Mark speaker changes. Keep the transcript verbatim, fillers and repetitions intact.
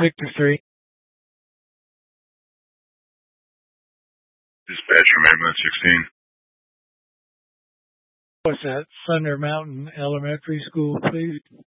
Speaker 1: Victor three.
Speaker 2: Dispatcher, Maryland sixteen.
Speaker 1: What's that? Thunder Mountain Elementary School, please.